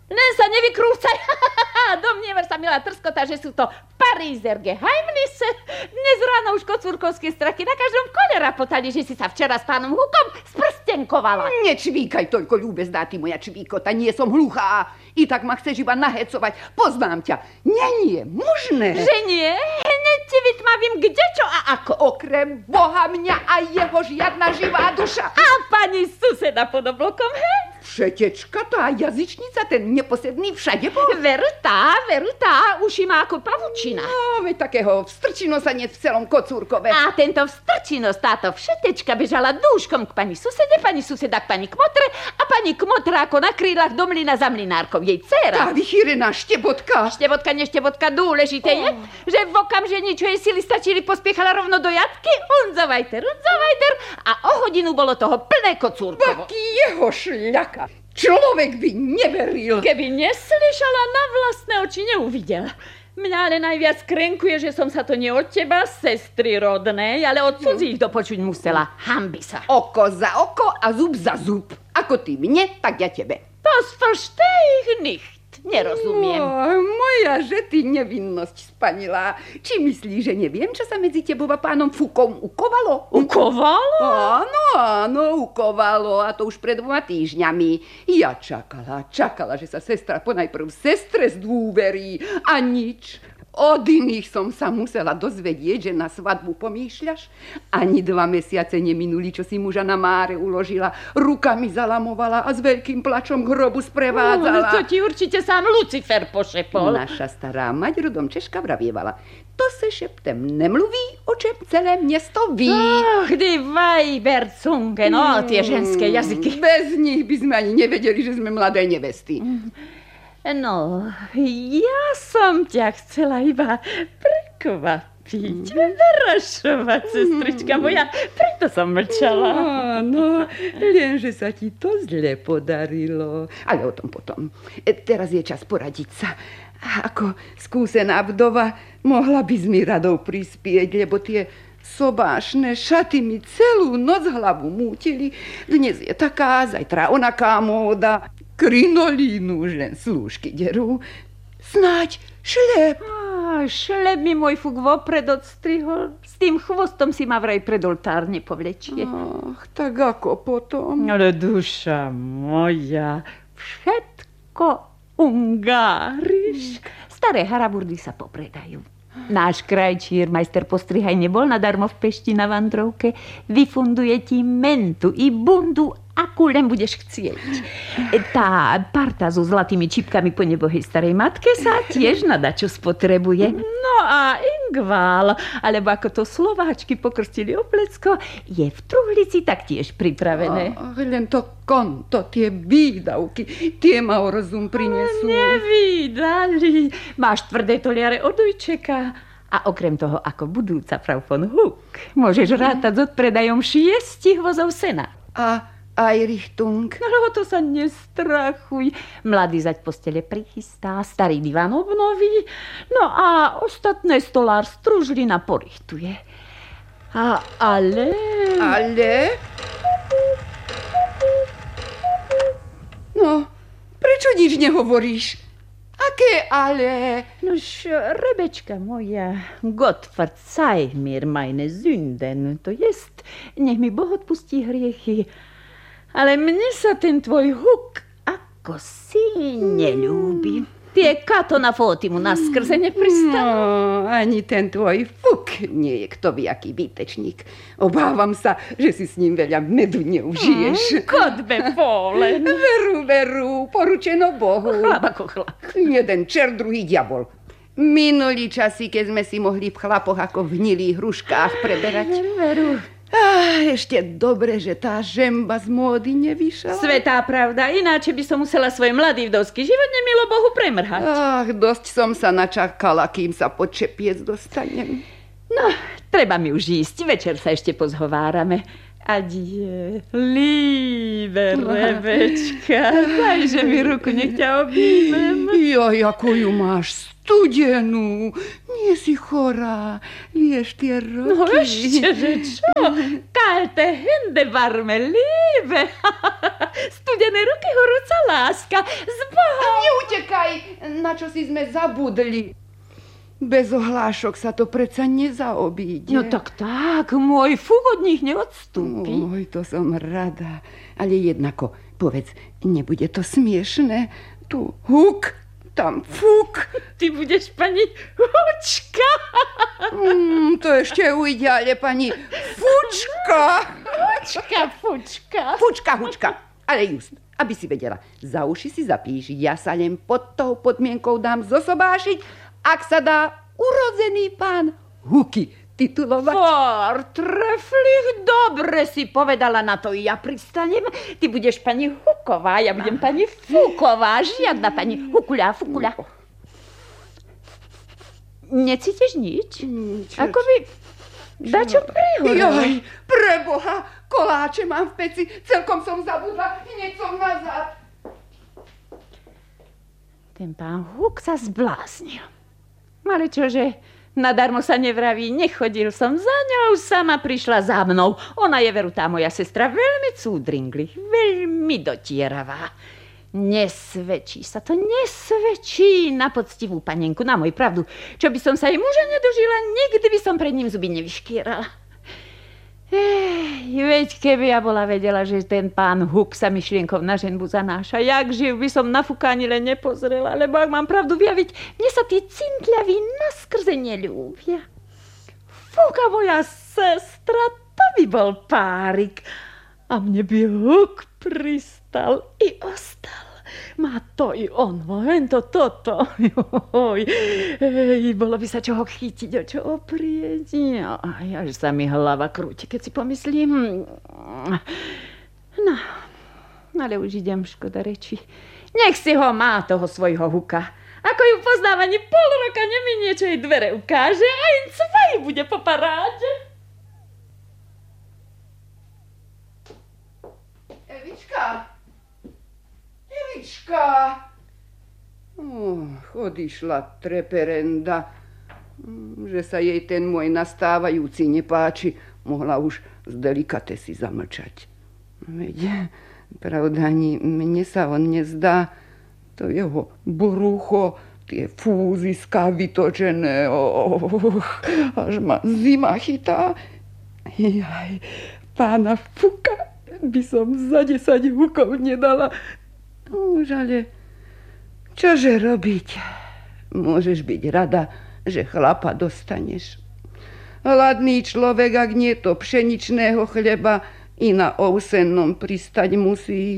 Len sa nevykrúcaj. Domnievaš sa, milá trskota, že sú to Pariser Geheimnisse. Dnes ráno už kocúrkovské strachy na každom kole rapotali, že si sa včera s pánom Hukom sprstenkovala. Nečvíkaj toľko, ľúbezná, ty moja čvíkota, nie som hluchá. I tak ma chceš iba nahecovať. Poznám ťa. Nie, možné. Že nie? Hneď ti vytmavím kde, čo a ako. Okrem Boha, mňa a jeho žiadna živá duša. A pani suseda pod oblokom, hej? Všetečka, tá jazyčnica, ten neposedný všade bol. Veru tá, uši má ako pavučina. No, veď takého vstrčinosanec v celom Kocúrkove. A tento vstrčinos, táto všetečka bežala dúškom k pani suseda k pani Kmotre a pani Kmotra ako na krídlach do mlyna za mlynárkou, jej dcéra. Tá vychýrená Štebotka. Štebotka, neštebotka, dôležité je, že v okamžení, čo jej sily stačili, pospiechala rovno do jatky, Hunzovajter, a o hodinu bolo toho plné Kocúrkovo. Baký jeho šľaka. Človek by neveril. Keby neslyšala, na vlastné oči neuvidel. Mňa ale najviac krenkuje, že som sa to nie od teba, sestry rodnej, ale od cudzích dopočuť musela. Hanbi sa. Oko za oko a zub za zub. Ako ty mne, tak ja tebe. Das versteh ich nicht. Nerozumiem. Moja, že ty nevinnosť spanila. Či myslíš, že neviem, čo sa medzi tebou a pánom Fukom ukovalo? Ukovalo? Áno, ukovalo. A to už pred 2 týždňami. Ja čakala, že sa sestra ponajprv sestre zdôverí. A nič. Od iných som sa musela dozvedieť, že na svadbu pomýšľaš. Ani 2 mesiace neminuli, čo si muža na máre uložila. Rukami zalamovala a s veľkým plačom k hrobu sprevádzala. To ti určite sám Lucifer pošepol. Naša stará mať rodom Češka vravievala. To se šeptem nemluví, o čem celé město ví. Die Weiberzunge, no, tie ženské jazyky. Bez nich by sme ani nevedeli, že sme mladé nevesty. No, ja som ťa chcela iba prekvapiť, vyrašovať, sestrička moja, preto som mlčala. Áno, lenže sa ti to zle podarilo. Ale o tom potom. Teraz je čas poradiť sa. Ako skúsená vdova, mohla by mi radou prispieť, lebo tie sobášne šaty mi celú noc hlavu mútili. Dnes je taká, zajtra onaká móda. Krinolínu už len slúžky derú. Snáď šlep. Šlep mi môj Fuk vopred odstrihol. S tým chvostom si ma vraj pred oltár nepovlečie. Ach, tak ako potom? Ale duša moja, všetko ungáriš. Staré haraburdy sa popredajú. Náš krajčír, majster Postrihaj, nebol nadarmo v Pešti na vandrovke. Vyfunduje ti mentu i bundu, akú len budeš chcieť. Tá parta so zlatými čipkami po nebohej starej matke sa tiež na dačo spotrebuje. No a Ingvál, alebo ako to Slováčky pokrstili Oplecko, je v truhlici taktiež pripravené. Len to konto, tie výdavky, tie ma o rozum prinesú. Nevídali. Máš tvrdé toliare od ujčeka. A okrem toho, ako budúca Frau von Huk, môžeš rátať s odpredajom 6 vozov sena. A aj Richtung. No to sa nestrachuj. Mladý zať postele prichystá, starý diván obnoví, no a ostatné stolár Stružlina porichtuje. Ale... No, prečo nič nehovoríš? Aké ale? Nož, Rebečka moja, Gott verzeih mir meine Sünden, to jest, nech mi Boh odpustí hriechy, ale mne sa ten tvoj Huk ako si neľúbi. Tie kato na fóty mu naskrze nepristanú. No, ani ten tvoj Fuk nie je kto vie aký výtečník. Obávam sa, že si s ním veľa medu neužiješ. Gott befohlen. Veru, poručeno Bohu. Chlap ako chlap. Jeden čert, druhý diabol. Minulý časy, keď sme si mohli v chlapoch ako v hnilých hruškách preberať. Veru. Ešte dobre, že tá žemba z módy nevyšla. Svetá pravda, ináč by som musela svoj mladý vdovský život nemilo Bohu premrhať. Dosť som sa načakala, kým sa pod čepiec dostanem. No, treba mi už ísť, večer sa ešte pozhovárame. Adie, liebe Rebečka, dajže mi ruku, nech ťa objímem. Joj, ako ju máš studenú, nie si chorá, vieš tie roky. No ešte, že čo? Kalte Hände warme Liebe. Studené ruky, horúca láska, s Bohom. Neutekaj, na čo si sme zabudli. Bez ohlášok sa to predsa nezaobíde. No tak, môj fúk od nich neodstúpi. Oj, to som rada. Ale jednako, povedz, nebude to smiešné? Tu huk, tam fúk. Ty budeš pani Hučka. To ešte ujde, ale pani Fučka. Fučka. Fučka. Ale just, aby si vedela, za uši si zapíš, ja sa len pod tou podmienkou dám zosobášiť, ak sa dá urodzený pán Huky titulovať. Treflich, dobre si povedala, na to ja pristanem. Ty budeš pani Huková, ja budem pani Fuková, žiadna pani Hukuľa. Necítiš nič? Ako by dačo prihorelo. Joj, preboha, koláče mám v peci, celkom som zabudla, hneď som nazad. Ten pán Huk sa zbláznil. Ale čože, nadarmo sa nevraví, nechodil som za ňou, sama prišla za mnou. Ona je veru tá moja sestra veľmi cúdringli, veľmi dotieravá. Nesvedčí sa to, nesvedčí na poctivú panenku, na môj pravdu. Čo by som sa jej muža nedožila, nikdy by som pred ním zuby nevyškierala. Veď keby ja bola vedela, že ten pán Huk sa myšlienkou na ženbu zanáša, jak živ by som na Fuka ani len nepozrela, lebo ak mám pravdu vyjaviť, mne sa tí cintľaví naskrze neľúbia. Fuka moja sestra, to by bol párik. A mne by Huk pristal i ostal. Má to i ono, hento toto. Bolo by sa čoho chytiť, o čo oprieť. Až sa mi hlava krúti, keď si pomyslím. No, ale už idem, škoda reči. Nech si ho má, toho svojho Huka. Ako ju poznáva, ani pol roka neminie, čo jej dvere ukáže, a jen svoj bude po paráde. Evička! Odišla treperenda. Že sa jej ten môj nastávajúci nepáči, mohla už z delikatesy zamlčať. Veď, pravda, ani mne sa on nezdá. To jeho brucho, tie fúziská vytočené, až ma zima chytá. Jaj, pána Fuka by som za 10 hukov nedala. Už ale čože robiť? Môžeš byť rada, že chlapa dostaneš. Hladný človek, ak nie to pšeničného chleba, i na ovsennom pristať musí.